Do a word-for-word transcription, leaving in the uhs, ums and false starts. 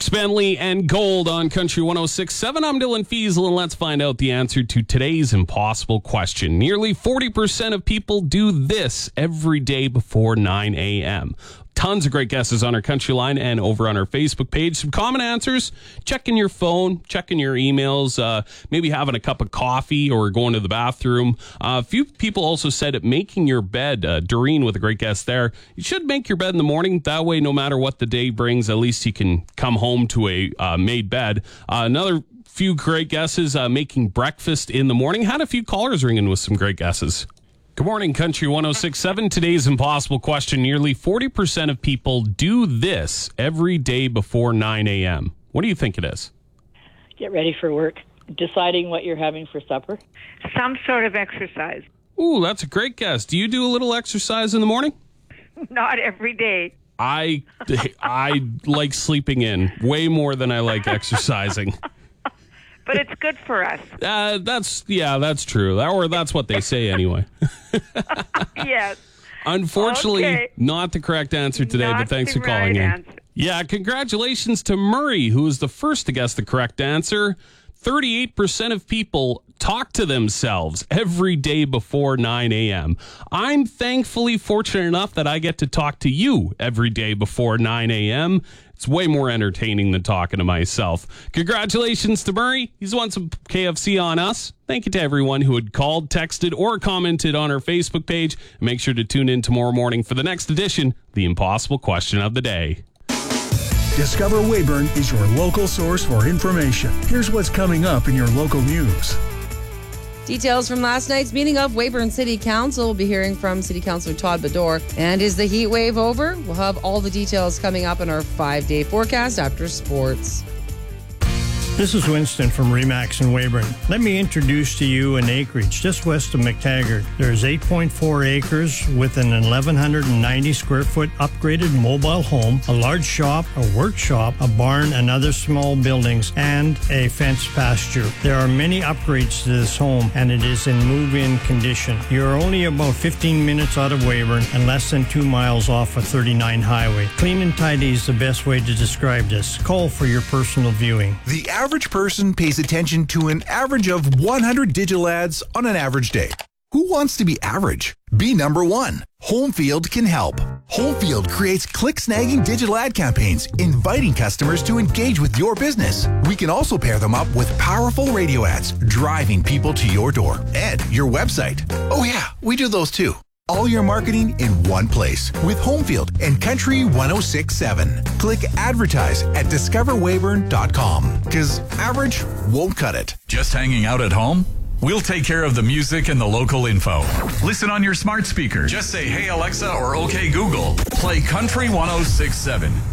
Dierks Bentley and Gold on Country one oh six point seven. I'm Dylan Fiesel, and let's find out the answer to today's impossible question. Nearly forty percent of people do this every day before nine a.m. Tons of great guesses on our Country line and over on our Facebook page. Some common answers: checking your phone, checking your emails, uh, maybe having a cup of coffee or going to the bathroom. Uh, a few people also said it, making your bed. Uh, Doreen with a great guess there. You should make your bed in the morning. That way, no matter what the day brings, at least you can come home to a uh, made bed. Uh, another few great guesses, uh, making breakfast in the morning. Had a few callers ringing with some great guesses. Good morning, Country one oh six point seven. Today's impossible question. Nearly forty percent of people do this every day before nine a.m. What do you think it is? Get ready for work. Deciding what you're having for supper. Some sort of exercise. Ooh, that's a great guess. Do you do a little exercise in the morning? Not every day. I, I like sleeping in way more than I like exercising. But it's good for us. Uh, that's, yeah, that's true. Or that's what they say anyway. Yes. Unfortunately, okay. Not the correct answer today, not but thanks the for calling right in. Answer. Yeah, congratulations to Murray, who was the first to guess the correct answer. thirty-eight percent of people talk to themselves every day before nine a.m. I'm thankfully fortunate enough that I get to talk to you every day before nine a.m. It's way more entertaining than talking to myself. Congratulations to Murray. He's won some K F C on us. Thank you to everyone who had called, texted, or commented on our Facebook page. And make sure to tune in tomorrow morning for the next edition, The Impossible Question of the Day. Discover Weyburn is your local source for information. Here's what's coming up in your local news. Details from last night's meeting of Weyburn City Council. We'll be hearing from City Councillor Todd Bedore. And is the heat wave over? We'll have all the details coming up in our five-day forecast after sports. This is Winston from Remax in Weyburn. Let me introduce to you an acreage just west of McTaggart. There's eight point four acres with an eleven ninety square foot upgraded mobile home, a large shop, a workshop, a barn, and other small buildings, and a fenced pasture. There are many upgrades to this home, and it is in move-in condition. You're only about fifteen minutes out of Weyburn and less than two miles off of thirty-nine highway. Clean and tidy is the best way to describe this. Call for your personal viewing. The average person pays attention to an average of one hundred digital ads on an average day. Who wants to be average? Be number one. Homefield can help. Homefield creates click-snagging digital ad campaigns, inviting customers to engage with your business. We can also pair them up with powerful radio ads, driving people to your door and your website. Oh yeah, we do those too. All your marketing in one place with Homefield and Country one oh six point seven. Click advertise at discover weyburn dot com because average won't cut it. Just hanging out at home? We'll take care of the music and the local info. Listen on your smart speaker. Just say, "Hey Alexa" or "Okay Google." Play Country one oh six point seven.